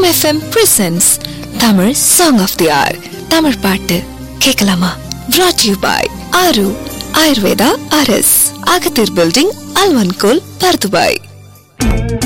FM presents Tamil Song of the Hour. Tamil பாட்டு கேட்கலாமா? Brought to you by Aru Ayurveda RS, Agathir Building, Alvankul, Pardubai.